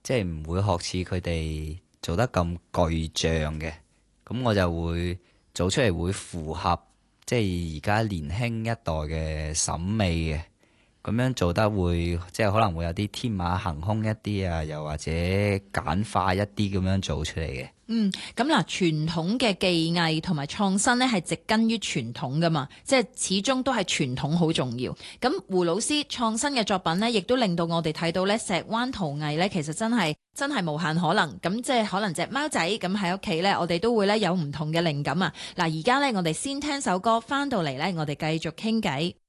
即係唔會學似佢哋做得咁巨象嘅，咁我就會做出嚟會符合即係而家年輕一代嘅審美嘅，咁樣做得會即係可能會有啲天馬行空一啲啊，又或者簡化一啲咁樣做出嚟嘅。 咁嗱，傳統嘅技藝同埋創新呢係植根於傳統噶嘛，即係始終都係傳統好重要。咁胡老師創新嘅作品呢，亦都令到我哋睇到呢石灣陶藝呢，其實真係無限可能。咁即係可能隻貓仔咁喺屋企呢，我哋都會呢有唔同嘅靈感啊！嗱，而家呢，我哋先聽首歌，翻到嚟呢，我哋繼續傾偈。